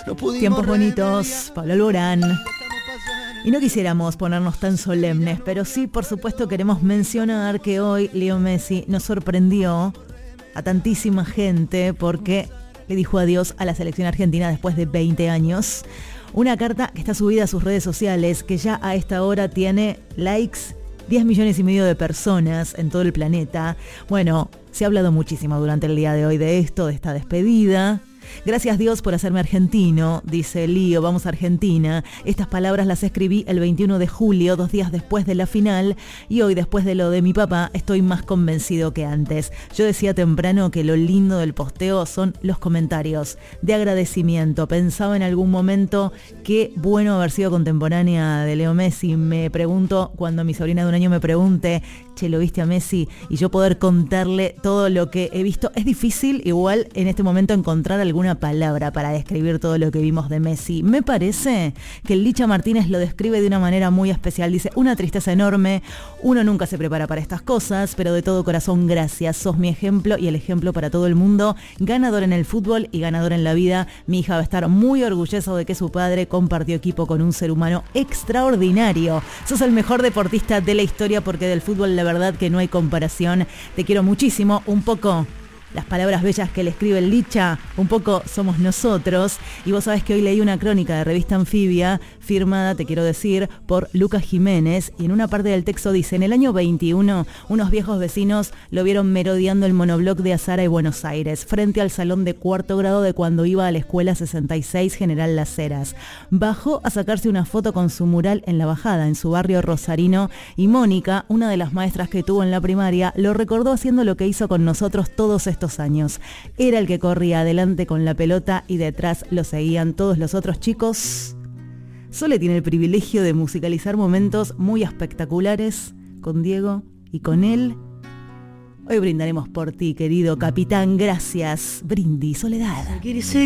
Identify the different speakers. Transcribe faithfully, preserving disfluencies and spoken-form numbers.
Speaker 1: Tiempos bonitos, Pablo Alborán. Y no quisiéramos ponernos tan solemnes, pero sí, por supuesto, queremos mencionar que hoy Leo Messi nos sorprendió a tantísima gente porque le dijo adiós a la selección argentina después de veinte años. Una carta que está subida a sus redes sociales, que ya a esta hora tiene likes, diez millones y medio de personas en todo el planeta. Bueno, se ha hablado muchísimo durante el día de hoy de esto, de esta despedida. Gracias Dios por hacerme argentino, dice Lío, vamos a Argentina. Estas palabras las escribí el veintiuno de julio, dos días después de la final, y hoy, después de lo de mi papá, estoy más convencido que antes. Yo decía temprano que lo lindo del posteo son los comentarios de agradecimiento. Pensaba en algún momento qué bueno haber sido contemporánea de Leo Messi. Me pregunto, cuando mi sobrina de un año me pregunte, che, ¿lo viste a Messi? Y yo poder contarle todo lo que he visto. Es difícil igual en este momento encontrar alguna palabra para describir todo lo que vimos de Messi. Me parece que el Licha Martínez lo describe de una manera muy especial. Dice, una tristeza enorme, uno nunca se prepara para estas cosas, pero de todo corazón gracias, sos mi ejemplo y el ejemplo para todo el mundo, ganador en el fútbol y ganador en la vida. Mi hija va a estar muy orgullosa de que su padre compartió equipo con un ser humano extraordinario. Sos el mejor deportista de la historia porque del fútbol la verdad que no hay comparación. Te quiero muchísimo, un poco las palabras bellas que le escribe el Licha, un poco somos nosotros. Y vos sabés que hoy leí una crónica de Revista Anfibia, firmada, te quiero decir, por Lucas Jiménez, y en una parte del texto dice, en el año veintiuno, unos viejos vecinos lo vieron merodeando el monobloc de Azara y Buenos Aires, frente al salón de cuarto grado de cuando iba a la escuela sesenta y seis General Las Heras. Bajó a sacarse una foto con su mural en la bajada, en su barrio rosarino, y Mónica, una de las maestras que tuvo en la primaria, lo recordó haciendo lo que hizo con nosotros todos estos estos años. Era el que corría adelante con la pelota y detrás lo seguían todos los otros chicos. Sole tiene el privilegio de musicalizar momentos muy espectaculares con Diego y con él. Hoy brindaremos por ti, querido capitán. Gracias. Brindis, Soledad.
Speaker 2: Seguir, seguir.